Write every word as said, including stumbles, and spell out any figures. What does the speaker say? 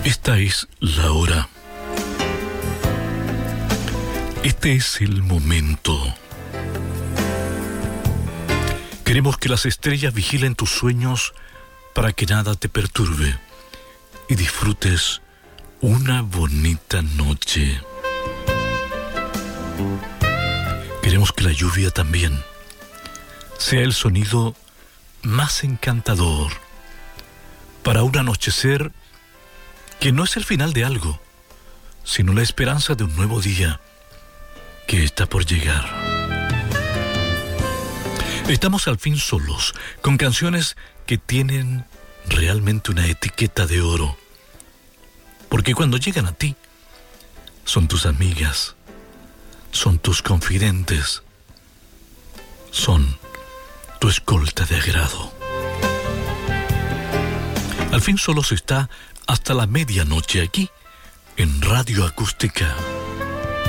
Esta es la hora. Este es el momento. Queremos que las estrellas vigilen tus sueños para que nada te perturbe y disfrutes una bonita noche. Queremos que la lluvia también sea el sonido más encantador para un anochecer que no es el final de algo, sino la esperanza de un nuevo día que está por llegar. Estamos al fin solos, con canciones que tienen realmente una etiqueta de oro, porque cuando llegan a ti, son tus amigas, son tus confidentes, son tu escolta de agrado. Al fin solos está hasta la medianoche aquí, en Radio Acústica.